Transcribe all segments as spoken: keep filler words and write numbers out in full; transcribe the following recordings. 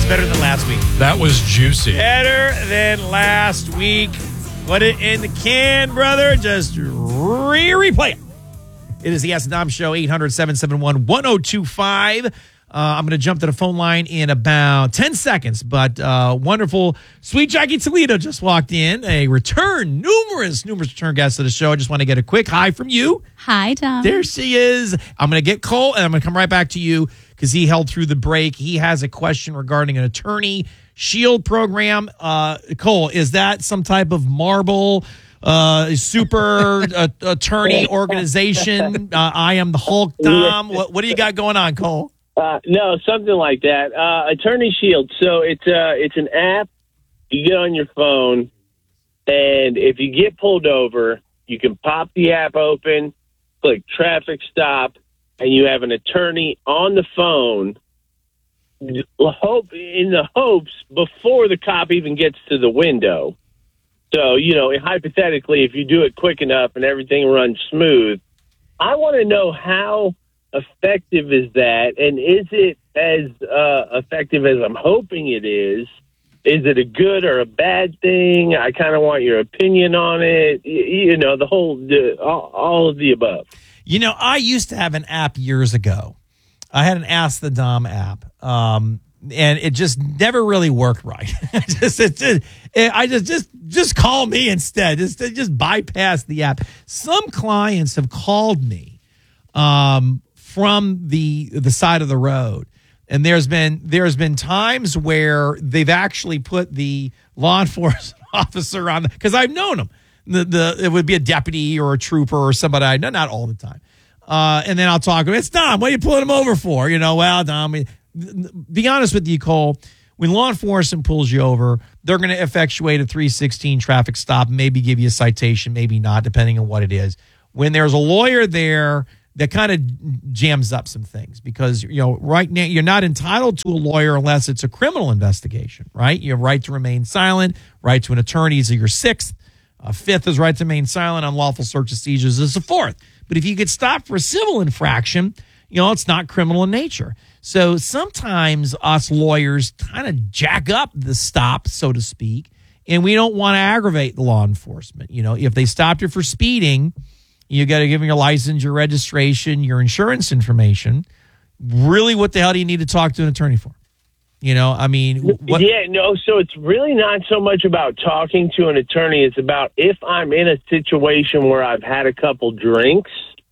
better than last week. That was juicy. Better than last week. Put it in the can, brother. Just re-replay it. It is the Ask Dom Show, eight hundred, seven seven one, one oh two five. Uh, I'm going to jump to the phone line in about ten seconds, but uh, wonderful, sweet Jackie Toledo just walked in, a return, numerous, numerous return guests to the show. I just want to get a quick hi from you. Hi, Tom. There she is. I'm going to get Cole, and I'm going to come right back to you because he held through the break. He has a question regarding an attorney shield program. Uh, Cole, is that some type of marble uh, super uh, attorney organization? Uh, I am the Hulk, Dom. What, what do you got going on, Cole? Uh, no, something like that. Uh, Attorney Shield. So it's uh, it's an app you get on your phone, and if you get pulled over, you can pop the app open, click traffic stop, and you have an attorney on the phone. Hope in the hopes before the cop even gets to the window. So you know, hypothetically, if you do it quick enough and everything runs smooth, I want to know how effective is that, and is it as uh, effective as I'm hoping it is? Is it a good or a bad thing? I kind of want your opinion on it. You, you know, the whole, the, all, all of the above. You know, I used to have an app years ago. I had an Ask the Dom app, um, and it just never really worked right. just, it, it, it, I just, just, just call me instead. Just, just bypass the app. Some clients have called me um, from the the side of the road, and there's been there's been times where they've actually put the law enforcement officer on, because I've known them. The the it would be a deputy or a trooper or somebody I know, not all the time. Uh, and then I'll talk to him. It's Dom. What are you pulling him over for? You know, well, Dom. Be honest with you, Cole. When law enforcement pulls you over, they're going to effectuate a three sixteen traffic stop, maybe give you a citation, maybe not, depending on what it is. When there's a lawyer there, that kind of jams up some things, because, you know, right now you're not entitled to a lawyer unless it's a criminal investigation, right? You have right to remain silent, right to an attorney is your sixth. Uh, fifth is right to remain silent. Unlawful search and seizures is the fourth. But if you get stopped for a civil infraction, you know, it's not criminal in nature. So sometimes us lawyers kind of jack up the stop, so to speak, and we don't want to aggravate the law enforcement. You know, if they stopped you for speeding, you got to give them your license, your registration, your insurance information. Really, what the hell do you need to talk to an attorney for? You know, I mean, what? Yeah, no, so it's really not so much about talking to an attorney. It's about if I'm in a situation where I've had a couple drinks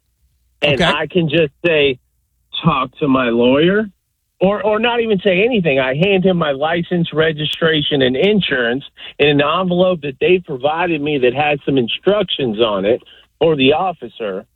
and Okay. I can just say, talk to my lawyer, or, or not even say anything. I hand him my license, registration, and insurance in an envelope that they provided me that has some instructions on it, or the officer,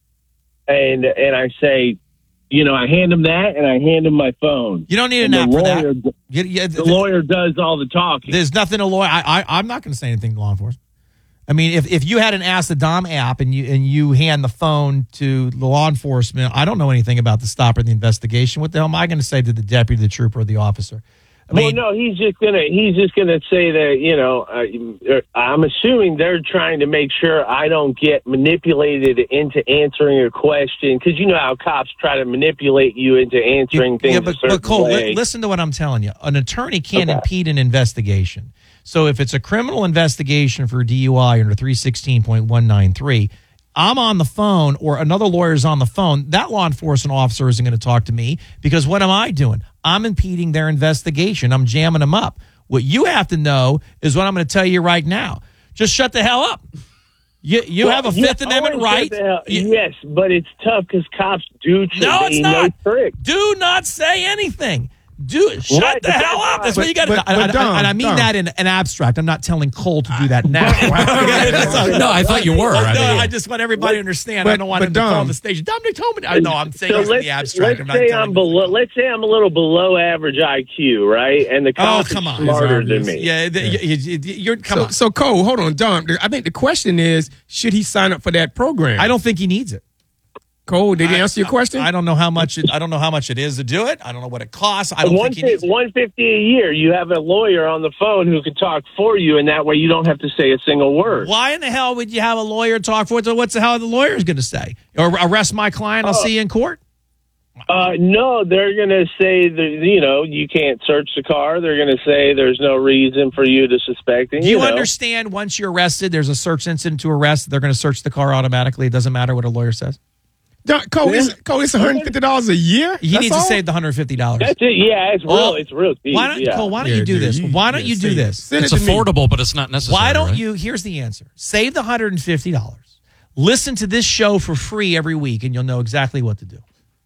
and and I say, you know, I hand him that, and I hand him my phone. You don't need And an app the for lawyer, that. You, you, the lawyer does all the talking. There's nothing a lawyer. I, I, I'm not going to say anything to law enforcement. I mean, if, if you had an Ask the Dom app and you and you hand the phone to the law enforcement, I don't know anything about the stop or the investigation. What the hell am I going to say to the deputy, the trooper, or the officer? I mean, well, no, he's just gonna he's just gonna say that, you know, uh, I'm assuming they're trying to make sure I don't get manipulated into answering a question, because you know how cops try to manipulate you into answering things. Yeah, but, a certain but Cole, way. li- listen to what I'm telling you. An attorney can't Okay. impede an investigation. So if it's a criminal investigation for D U I under three sixteen point one nine three, I'm on the phone or another lawyer's on the phone, that law enforcement officer isn't going to talk to me, because what am I doing? I'm impeding their investigation. I'm jamming them up. What you have to know is what I'm going to tell you right now. Just shut the hell up. You you Well, have a you Fifth Amendment always right. get the hell- You- yes, but it's tough because cops do. no, it's they not. know tricks. Do not say anything. Do shut Right, the but hell that's up. That's why- what you got to do. but- And, but and- Dom, and I mean Dom. that in an abstract. I'm not telling Cole to do that now. No, I thought you were. I No, mean, I just want everybody to understand. I But- don't want but him to call Dom- the station. Dominic told me. I know. I'm saying So it's in let's, the abstract. let's I'm not say telling I'm him. below. Let's say I'm a little below average I Q, right? And the Oh, cops come are on. smarter It's than obvious. me. Yeah, the, you, you, you're come So, on. so Cole, hold on, Dom. I think the question is, should he sign up for that program? I don't think he needs it. Cole, did he I- answer your question? I, I don't know how much it. I don't know how much it is to do it. I don't know what it costs. I don't One think he needs it. one fifty a year. You have a lawyer on the phone who can talk for you, and that way you don't have to say a single word. Why in the hell would you have a lawyer talk for it? So what's the hell the lawyer's going to say? Or arrest my client? I'll Oh. see you in court. Uh, no, they're going to say that, you know, you can't search the car. They're going to say there's no reason for you to suspect it. Do you, you know. understand once you're arrested, there's a search incident to arrest, they're going to search the car automatically. It doesn't matter what a lawyer says. Don, Cole, it's, Cole, it's one hundred fifty dollars a year? He That's needs all? to save the one hundred fifty dollars. That's it. Yeah, it's real. Well, it's real cheap. Why don't, yeah. Cole, why don't Yeah, you do dude, this? you- Why don't yeah, you do send it. this? Send It's it to me. affordable, but it's not necessary. Why don't right? you, here's the answer. Save the one hundred fifty dollars. Listen to this show for free every week, and you'll know exactly what to do.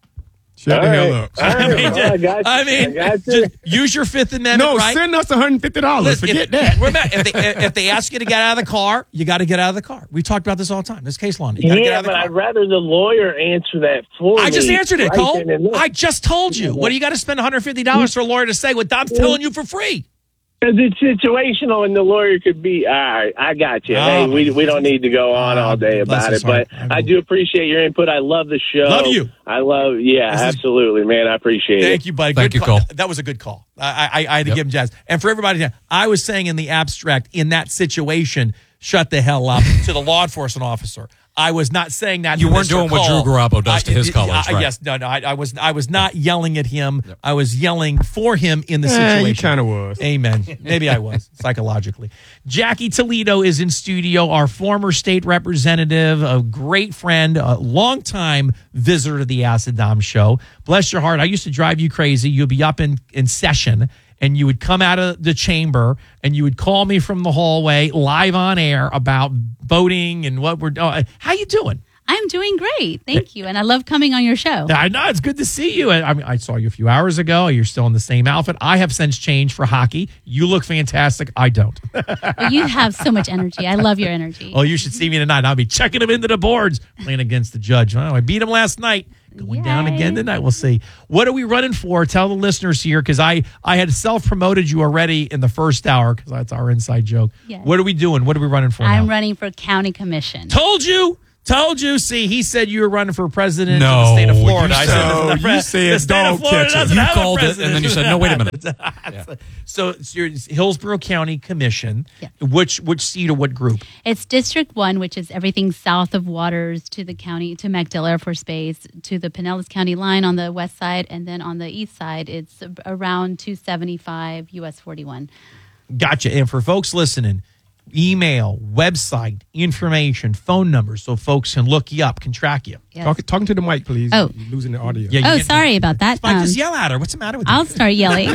Shut the All hell right. up. All right. I mean, Well, I got you. I mean, I got you. just use your Fifth Amendment No, right. send us one hundred fifty dollars. Listen, Forget if, that. Remember, if they, if they ask you to get out of the car, you got to get out of the car. We talked about this all the time. This case law. You got to get Yeah, out of the but car. I'd rather the lawyer answer that for me. I just answered it, right Cole. then and there. I just told you. What do you got to spend one hundred fifty dollars for a lawyer to say what I'm telling you for free? Because it's situational, and the lawyer could be, all right, I got you. Oh, hey, we we don't need to go on all day bless about his it, but heart. I I do appreciate your input. I love the show. Love you. I love, yeah, This is- absolutely, man. I appreciate it. Thank you, buddy. Thank Good you, call. Cole. That was a good call. I, I, I had to Yep. give him jazz. And for everybody, I was saying in the abstract, in that situation, shut the hell up to the law enforcement officer. I was not saying that. You to weren't Mister doing what Cole. Drew Garabo does to I- his I- colleagues, I- right? Yes, no, no. I, I was, I was not yelling at him. I was yelling for him in the Eh, situation. you kind of was. Amen. Maybe I was psychologically. Jackie Toledo is in studio, our former state representative, a great friend, a longtime visitor to the Acid Dom show. Bless your heart. I used to drive you crazy. You'd be up in, in session and you would come out of the chamber and you would call me from the hallway live on air about voting and what we're doing. How you doing? I'm doing great. Thank you. And I love coming on your show. I know it's good to see you. I, I mean, I saw you a few hours ago. You're still in the same outfit. I have since changed for hockey. You look fantastic. I don't. But you have so much energy. I love your energy. Oh, you should see me tonight. I'll be checking him into the boards, playing against the judge. Oh, I beat him last night. Going down Yay. again tonight. We'll see. What are we running for? Tell the listeners here, because I, I had self-promoted you already in the first hour, because that's our inside joke. Yes. What are we doing? What are we running for I'm now? running for county commission. Told you. Told you. See, he said you were running for president No, of the state of you Florida. I said- said, No, the, you said the state of dog Florida catcher. doesn't You have a called it, president. and then you said, no, wait a minute. So it's your Hillsborough County Commission. Yeah. Which which seat or what group? It's District one, which is everything south of Waters to the county, to MacDill Air Force Base, to the Pinellas County line on the west side. And then on the east side, it's around two seventy-five U S forty-one. Gotcha. And for folks listening, email, website, information, phone numbers, so folks can look you up, can track you. Yes. Talk, talking to the mic, please. Oh. You're losing the audio. Yeah, you Oh, get- sorry about that. Fine, Um, just yell at her. What's the matter with you? I'll start yelling.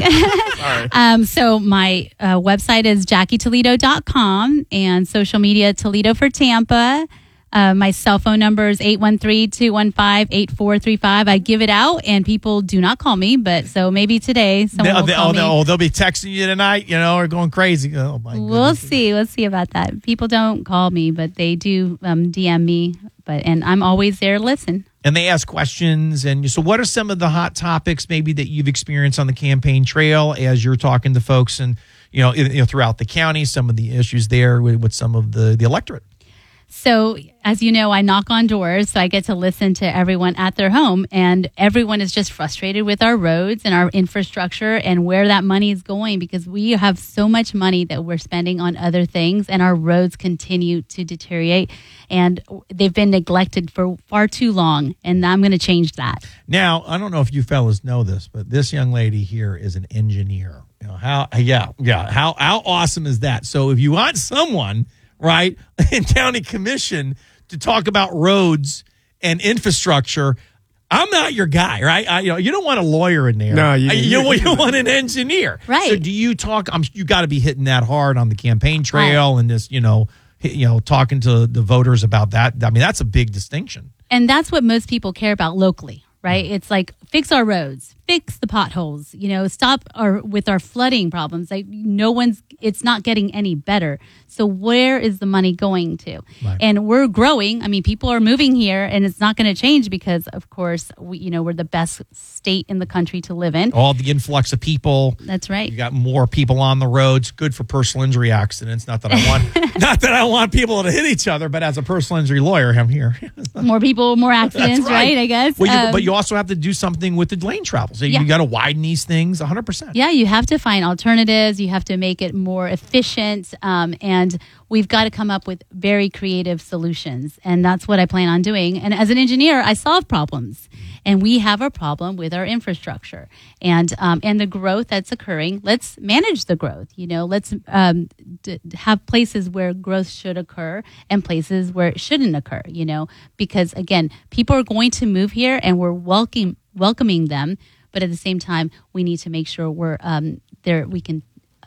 um, so my uh, website is jackie toledo dot com and social media Toledo for Tampa. Uh, my cell phone number is eight one three, two one five, eight four three five. I give it out and people do not call me, but so maybe today someone They'll, will they'll, call me. they'll, they'll be texting you tonight, you know, or going crazy. Oh, my We'll goodness. see. We'll see about that. People don't call me, but they do um, D M me. But and I'm always there to listen. And they ask questions. And so, what are some of the hot topics maybe that you've experienced on the campaign trail as you're talking to folks and, you know, in, you know throughout the county, some of the issues there with, with some of the, the electorate? So, as you know, I knock on doors, so I get to listen to everyone at their home, and everyone is just frustrated with our roads and our infrastructure and where that money is going because we have so much money that we're spending on other things, and our roads continue to deteriorate, and they've been neglected for far too long, and I'm going to change that. Now, I don't know if you fellas know this, but this young lady here is an engineer. You know, how, yeah, yeah. How, how awesome is that? So, if you want someone, right, in county commission to talk about roads and infrastructure, I'm not your guy, right? I, you know, you don't want a lawyer in there. No, you- I- you, you, you want an engineer, Right. So, do you talk? I'm, you got to be hitting that hard on the campaign trail and this, you know, hit- you know, talking to the voters about that. I mean, that's a big distinction. And that's what most people care about locally, right? It's like fix our roads, fix the potholes, you know, stop our with our flooding problems. Like no one's, it's not getting any better. So where is the money going to? Right. And we're growing. I mean, people are moving here, and it's not going to change because, of course, we, you know, we're the best state in the country to live in. All the influx of people. That's right. You got more people on the roads. Good for personal injury accidents. Not that I want, not that I want people to hit each other, but as a personal injury lawyer, I'm here. More people, more accidents, That's right. right. I guess. Well, you, Um, but you also have to do something with the lane travel. So Yeah. you got to widen these things one hundred percent. Yeah, you have to find alternatives. You have to make it more efficient. Um, and we've got to come up with very creative solutions. And that's what I plan on doing. And as an engineer, I solve problems. And we have a problem with our infrastructure and um, and the growth that's occurring. Let's manage the growth. You know, let's um, d- have places where growth should occur and places where it shouldn't occur. You know, because again, people are going to move here, and we're welcome welcoming them. But at the same time, we need to make sure we're um, there. We can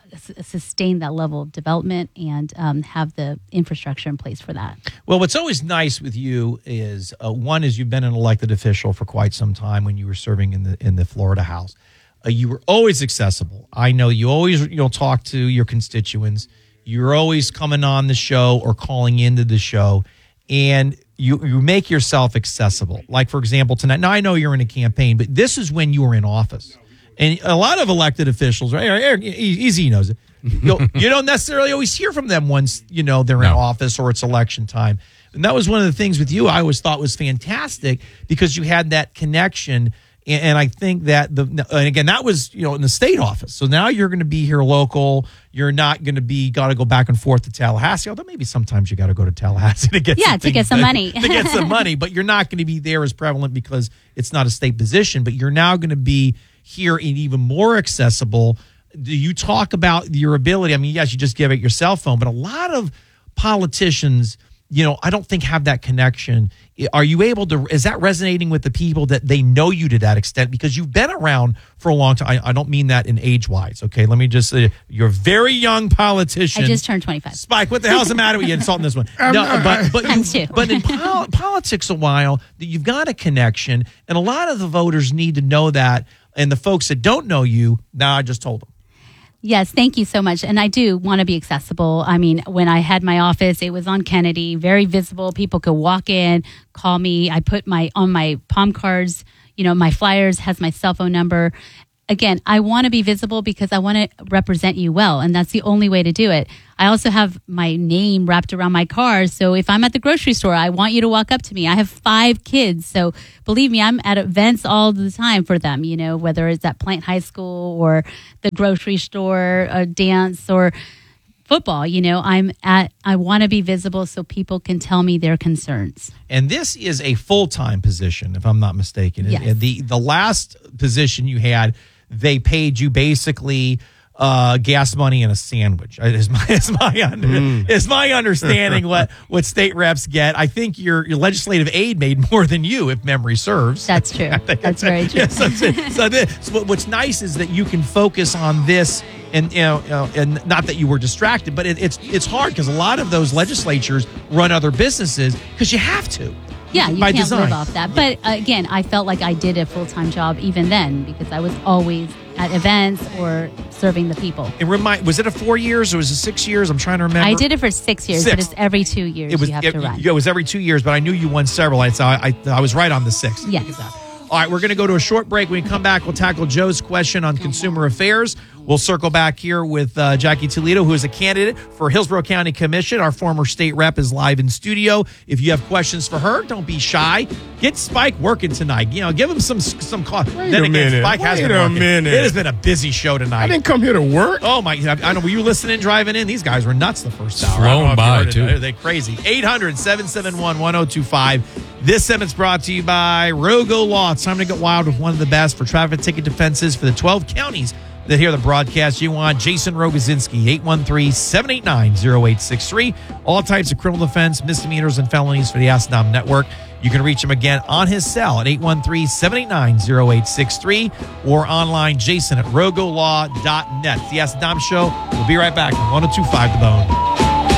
sustain that level of development and um, have the infrastructure in place for that. Well, what's always nice with you is uh, one is you've been an elected official for quite some time when you were serving in the in the Florida House. Uh, you were always accessible. I know you always you know talk to your constituents. You're always coming on the show or calling into the show, and you you make yourself accessible. Like, for example, tonight. Now I know you're in a campaign, but this is when you were in office. And a lot of elected officials, right? Easy knows it. You you don't necessarily always hear from them once, you know, they're in No. office or it's election time. And that was one of the things with you I always thought was fantastic because you had that connection. And, and I think that, the and again, that was, you know, in the state office. So now you're going to be here local. You're not going to be, got to go back and forth to Tallahassee. Although maybe sometimes you got to go to Tallahassee to get Yeah, some to get things some done, money. to get some money. But you're not going to be there as prevalent because it's not a state position. But you're now going to be here and even more accessible. Do you talk about your ability? I mean, yes, you just give it your cell phone, but a lot of politicians, you know, I don't think have that connection. Are you able to, is that resonating with the people that they know you to that extent? Because you've been around for a long time. I, I don't mean that in age wise. Okay. Let me just say you're a very young politician. I just turned twenty-five. Spike, what the hell's the matter with you insulting this one? I'm No, not- but but, I'm you, too. but in pol- politics a while, that you've got a connection, and a lot of the voters need to know that. And the folks that don't know you, now I just told them. Yes, thank you so much. And I do want to be accessible. I mean, when I had my office, it was on Kennedy, very visible. People could walk in, call me. I put my, on my palm cards, you know, my flyers has my cell phone number. Again, I want to be visible because I want to represent you well. And that's the only way to do it. I also have my name wrapped around my car. So if I'm at the grocery store, I want you to walk up to me. I have five kids. So believe me, I'm at events all the time for them, you know, whether it's at Plant High School or the grocery store, a dance or football. You know, I'm at, I want to be visible so people can tell me their concerns. And this is a full-time position, if I'm not mistaken. Yes. And the, the last position you had, they paid you basically uh, gas money and a sandwich. Is my is my under, mm. is my understanding what, what state reps get. I think your your legislative aide made more than you, if memory serves. That's true. That's very true. Yeah, so, so, this, so what's nice is that you can focus on this. And you know, uh, and not that you were distracted, but it, it's it's hard because a lot of those legislatures run other businesses because you have to. Yeah, you by can't design. live off that. But uh, again, I felt like I did a full-time job even then because I was always at events or serving the people. It remind was it a four years or was it six years? I'm trying to remember. I did it for six years, Six. but it's every two years It was you have it, to run. it was every two years, but I knew you won several. I so I, I I was right on the six. Yes. All right, we're going to go to a short break. When we come back, we'll tackle Joe's question on consumer affairs. We'll circle back here with uh, Jackie Toledo, who is a candidate for Hillsborough County Commission. Our former state rep is live in studio. If you have questions for her, don't be shy. Get Spike working tonight. You know, give him some some call. Wait then a again, minute. Spike has Wait been a working. minute. It has been a busy show tonight. I didn't come here to work. Oh my! I know. Were you listening, driving in? These guys were nuts the first hour. Flown I don't know if you by, heard it. too. They're, they're crazy. eight hundred, seven seven one, one oh two five. This segment's brought to you by Rogo Law. It's time to get wild with one of the best for traffic ticket defenses for the twelve counties that hear the broadcast you want. Jason Rogozinski, eight one three, seven eight nine, oh eight six three. All types of criminal defense, misdemeanors, and felonies for the Asadam Network. You can reach him again on his cell at eight one three, seven eight nine, oh eight six three or online, Jason at rogo law dot net. It's the Asadam Show. We'll be right back on one oh two five The Bone.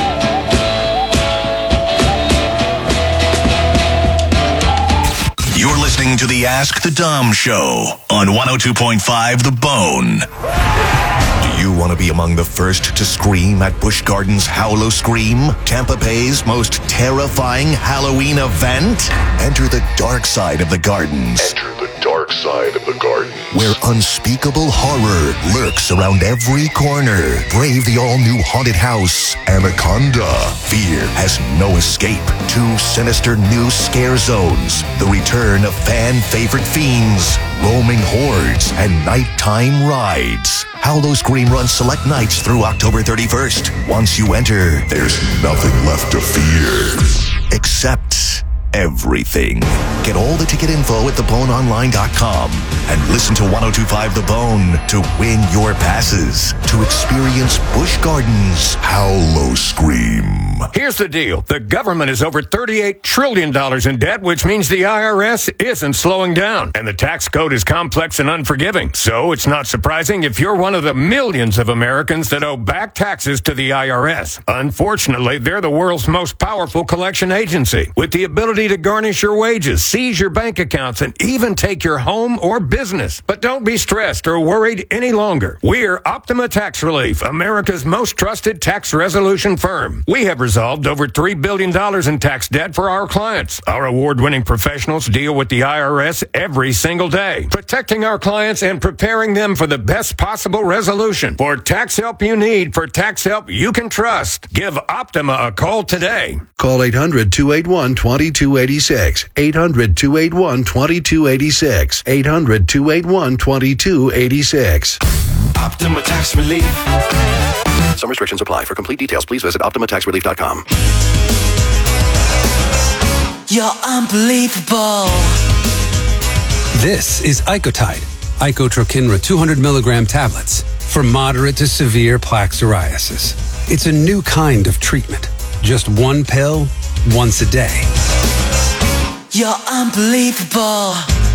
You're listening to the Ask the Dom Show on one oh two point five The Bone. Do you want to be among the first to scream at Busch Gardens Howlo Scream, Tampa Bay's most terrifying Halloween event? Enter the dark side of the gardens. Enter the dark side of the garden. Where unspeakable horror lurks around every corner. Brave the all-new haunted house, Anaconda. Fear has no escape. Two sinister new scare zones. The return of fan-favorite fiends, roaming hordes, and nighttime rides. Howlo Scream runs select nights through October thirty-first. Once you enter, there's nothing left to fear. Except everything. Get all the ticket info at the bone online dot com and listen to one oh two point five The Bone to win your passes to experience Busch Gardens Howl Scream. Here's the deal. The government is over thirty-eight trillion dollars in debt, which means the I R S isn't slowing down. And the tax code is complex and unforgiving. So it's not surprising if you're one of the millions of Americans that owe back taxes to the I R S. Unfortunately, they're the world's most powerful collection agency, with the ability to garnish your wages, seize your bank accounts, and even take your home or business. But don't be stressed or worried any longer. We're Optima Tax Relief, America's most trusted tax resolution firm. We have resolved over three billion dollars in tax debt for our clients. Our award-winning professionals deal with the I R S every single day, protecting our clients and preparing them for the best possible resolution. For tax help you need, for tax help you can trust, give Optima a call today. Call eight hundred, two eight one, two two eight six. eight hundred, two eight one, two two eight six. eight hundred, two eight one, two two eight six. Optima Tax Relief. Some restrictions apply. For complete details, please visit optima tax relief dot com. You're unbelievable. This is Icotide, Icotrokinra two hundred milligram tablets for moderate to severe plaque psoriasis. It's a new kind of treatment. Just one pill, once a day. You're unbelievable.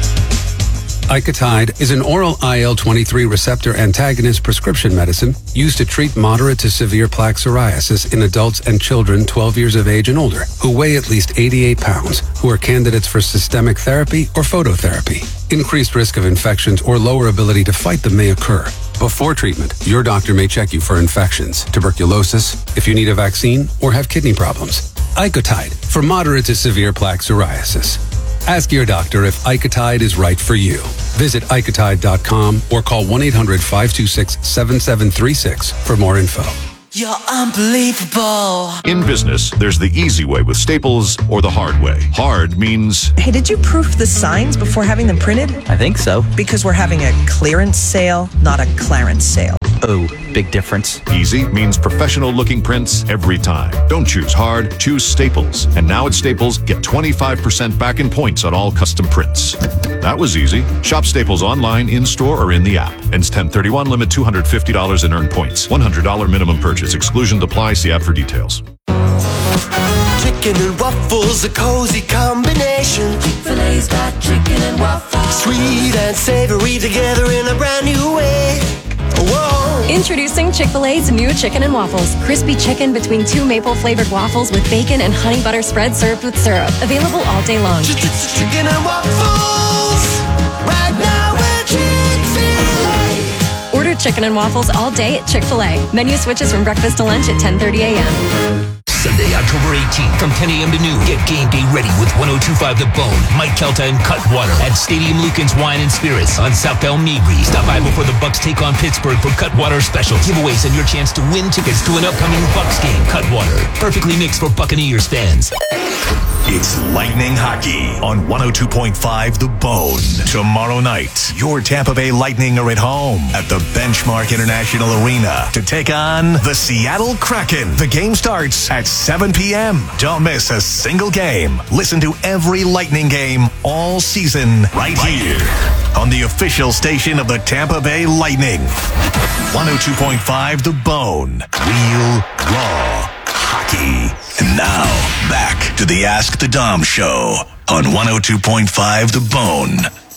Icotide is an oral I L twenty-three receptor antagonist prescription medicine used to treat moderate to severe plaque psoriasis in adults and children twelve years of age and older who weigh at least eighty-eight pounds, who are candidates for systemic therapy or phototherapy. Increased risk of infections or lower ability to fight them may occur. Before treatment, your doctor may check you for infections, tuberculosis, if you need a vaccine, or have kidney problems. Icotide for moderate to severe plaque psoriasis. Ask your doctor if Icotide is right for you. Visit icotide dot com or call one eight hundred, five two six, seven seven three six for more info. You're unbelievable. In business, there's the easy way with Staples or the hard way. Hard means... Hey, did you proof the signs before having them printed? I think so. Because we're having a clearance sale, not a Clarence sale. Oh, big difference. Easy means professional-looking prints every time. Don't choose hard, choose Staples. And now at Staples, get twenty-five percent back in points on all custom prints. That was easy. Shop Staples online, in-store, or in the app. Ends ten thirty-one, limit two hundred fifty dollars in earned points. one hundred dollars minimum purchase. Exclusion apply. See app for details. Chicken and waffles, a cozy combination. Chick-fil-A's got chicken and waffles. Sweet and savory together in a brand new way. Whoa. Introducing Chick-fil-A's new chicken and waffles. Crispy chicken between two maple-flavored waffles with bacon and honey butter spread served with syrup. Available all day long. Chicken and waffles. Right now at Chick-fil-A. Order chicken and waffles all day at Chick-fil-A. Menu switches from breakfast to lunch at ten thirty a.m. Sunday, October eighteenth, from ten a.m. to noon. Get game day ready with one oh two point five The Bone, Mike Kelta, and Cutwater at Stadium Lucan's Wine and Spirits on South El Negri. Stop by before the Bucks take on Pittsburgh for Cutwater special giveaways and your chance to win tickets to an upcoming Bucks game. Cutwater, perfectly mixed for Buccaneers fans. It's Lightning Hockey on one oh two point five The Bone. Tomorrow night, your Tampa Bay Lightning are at home at the Benchmark International Arena to take on the Seattle Kraken. The game starts at seven p.m. Don't miss a single game. Listen to every Lightning game all season right here on the official station of the Tampa Bay Lightning. one oh two point five The Bone. Real, raw hockey. And now, back to the Ask the Dom show on one oh two point five The Bone.